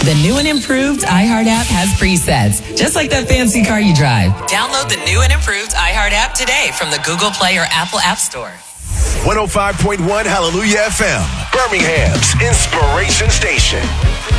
The new and improved iHeart app has presets, just like that fancy car you drive. Download the new and improved iHeart app today from the Google Play or Apple App Store. 105.1 Hallelujah FM, Birmingham's Inspiration Station.